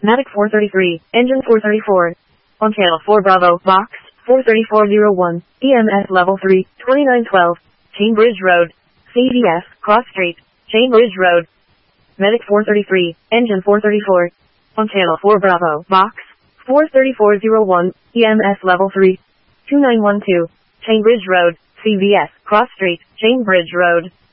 Matic 433, engine 434. On channel 4 Bravo, box 43401, EMS level 3, 2912, Chainbridge Road, CVS, Cross Street, Chainbridge Road. Medic 433, engine 434. On channel 4 Bravo, box 43401, EMS level 3, 2912, Chainbridge Road, CVS, Cross Street, Chainbridge Road.